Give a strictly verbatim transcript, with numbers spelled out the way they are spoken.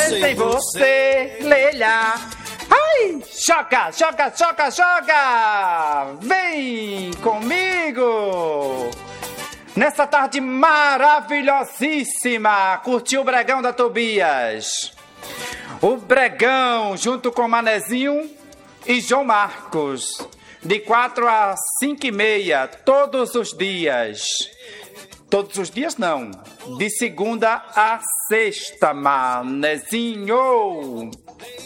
sem você, Leila. Ai, choca, choca, choca, choca. Vem comigo. Nessa tarde maravilhosíssima, curtiu o Bregão da Tobias. O Bregão junto com Manezinho e João Marcos. De quatro a cinco e meia, todos os dias. Todos os dias não. De segunda a sexta, Manezinho.